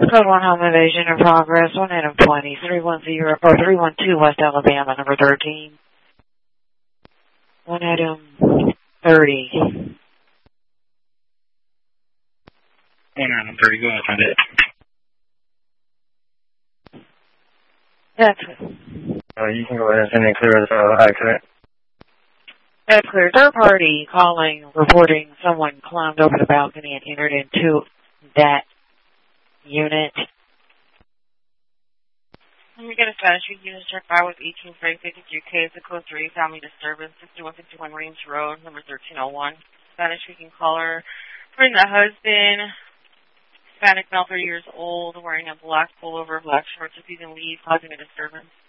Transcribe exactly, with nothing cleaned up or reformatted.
Code one home invasion in progress. One item twenty three one zero or three one two West Alabama, number thirteen. One item thirty. One item thirty. Go ahead, find it. That's Uh, you can go ahead and send it clear as uh, accident. That's clear. Third party calling, reporting someone climbed over the balcony and entered into that unit. Let me get a status. You can check out with eighteen Frank fifty-two K. It's a code three family disturbance. sixty-one fifty-one Range Road, number thirteen oh one. Spanish speaking caller. Bring the husband. Hispanic male, thirty years old, wearing a black pullover, black shorts, refusing leave, causing a disturbance.